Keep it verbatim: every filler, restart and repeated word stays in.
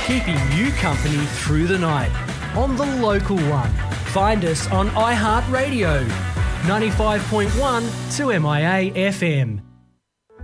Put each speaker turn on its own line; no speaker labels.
keeping you company through the night on The Local One. Find us on iHeartRadio, ninety-five point one to M I A F M.